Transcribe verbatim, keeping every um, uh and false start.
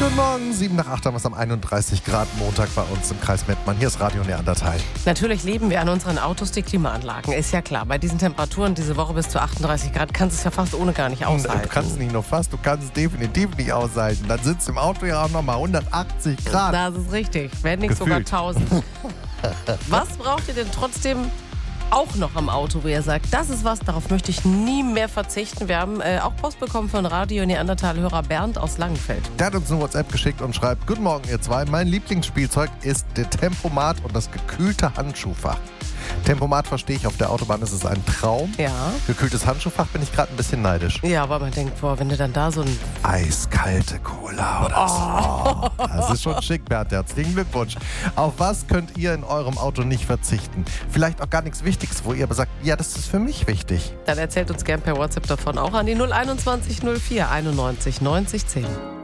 Guten Morgen, sieben nach acht haben wir es am einunddreißig Grad Montag bei uns im Kreis Mettmann. Hier ist Radio Neandertal. Natürlich lieben wir an unseren Autos die Klimaanlagen. Ist ja klar, bei diesen Temperaturen diese Woche bis zu achtunddreißig Grad kannst du es ja fast ohne gar nicht aushalten. Du kannst es nicht nur fast, du kannst es definitiv nicht aushalten. Dann sitzt im Auto ja auch nochmal hundertachtzig Grad. Das ist richtig, wenn nicht Gefühlt. sogar tausend. Was braucht ihr denn trotzdem auch noch am Auto, wo ihr sagt, das ist was, darauf möchte ich nie mehr verzichten? Wir haben äh, auch Post bekommen von Radio Neandertal-Hörer Bernd aus Langenfeld. Der hat uns eine WhatsApp geschickt und schreibt: Guten Morgen, ihr zwei. Mein Lieblingsspielzeug ist der Tempomat und das gekühlte Handschuhfach. Tempomat verstehe ich, auf der Autobahn ist es ein Traum. Ja. Gekühltes Handschuhfach bin ich gerade ein bisschen neidisch. Ja, aber man denkt, boah, wenn du dann da so ein... Eiskalte Cola oder so. Oh, das ist schon schick, Bernd. Herzlichen Glückwunsch. Auf was könnt ihr in eurem Auto nicht verzichten? Vielleicht auch gar nichts Wichtiges, wo ihr aber sagt, ja, das ist für mich wichtig. Dann erzählt uns gern per WhatsApp davon auch an die null einundzwanzig null vier einundneunzig neunzig zehn.